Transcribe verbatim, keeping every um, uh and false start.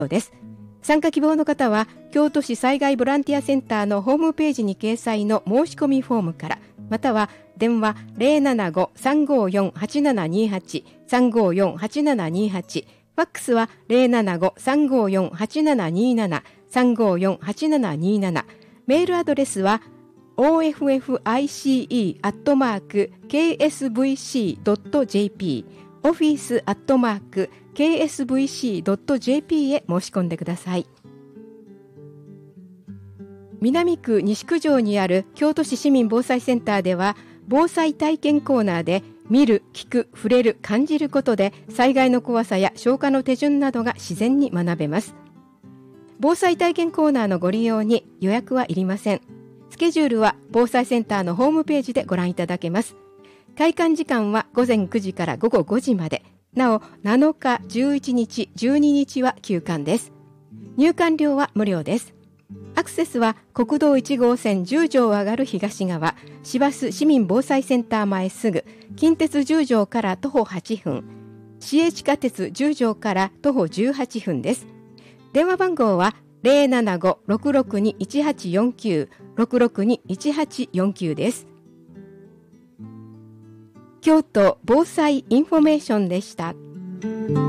です。参加希望の方は京都市災害ボランティアセンターのホームページに掲載の申し込みフォームから、または電話 ゼロななご さんごよん はちななにはち さんごよん はちななにはち、ファックスは ゼロななご さんごよん はちななになな さんごよん はちななになな、メールアドレスは オーエフエフアイシーイー アットマーク ケーエスブイシー ドット ジェーピー、 オフィスアットマーク ケーエスブイシー ドット ジェーピー へ申し込んでください。南区西区上にある京都市市民防災センターでは、防災体験コーナーで見る、聞く、触れる、感じることで災害の怖さや消火の手順などが自然に学べます。防災体験コーナーのご利用に予約はいりません。スケジュールは防災センターのホームページでご覧いただけます。開館時間はごぜんくじからごごごじまで。なおなのか、じゅういちにち、じゅうににちは休館です。入館料は無料です。アクセスは国道いち号線じゅう条上がる東側、市バス市民防災センター前すぐ、近鉄じゅう条から徒歩はちふん、市営地下鉄じゅう条から徒歩じゅうはっぷんです。電話番号は ゼロななご ろくろくに いちはちよんきゅう ろくろくに いちはちよんきゅうです。京都防災インフォメーションでした。